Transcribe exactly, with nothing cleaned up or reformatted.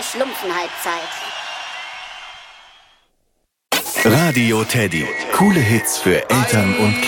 Schlumpfenhalbzeit. Radio Teddy. Coole Hits für Eltern und Kinder.